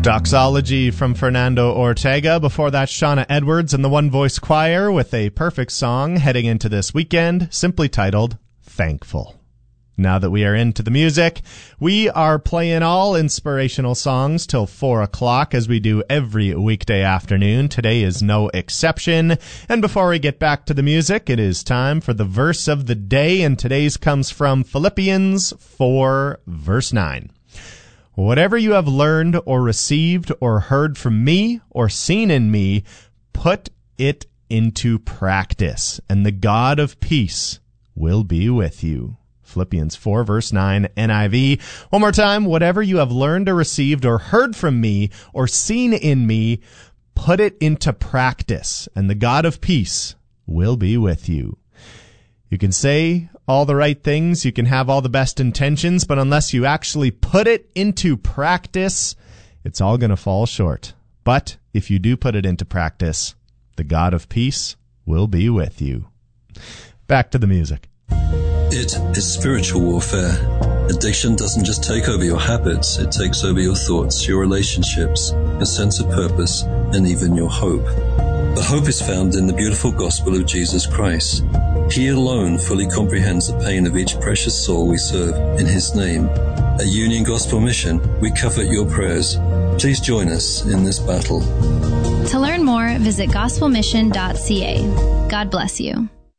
Doxology from Fernando Ortega. Before that, Shauna Edwards and the One Voice Choir with a perfect song heading into this weekend, simply titled Thankful. Now that we are into the music, we are playing all inspirational songs till 4 o'clock as we do every weekday afternoon. Today is no exception. And before we get back to the music, it is time for the verse of the day, and today's comes from Philippians 4, verse 9. Whatever you have learned or received or heard from me or seen in me, put it into practice, and the God of peace will be with you. Philippians 4, verse 9, NIV. One more time. Whatever you have learned or received or heard from me or seen in me, put it into practice, and the God of peace will be with you. You can say all the right things, you can have all the best intentions, but unless you actually put it into practice, it's all going to fall short. But if you do put it into practice, the God of peace will be with you. Back to the music. It is spiritual warfare. Addiction doesn't just take over your habits, it takes over your thoughts, your relationships, your sense of purpose, and even your hope. The hope is found in the beautiful gospel of Jesus Christ. He alone fully comprehends the pain of each precious soul we serve in His name. At Union Gospel Mission, we covet your prayers. Please join us in this battle. To learn more, visit gospelmission.ca. God bless you.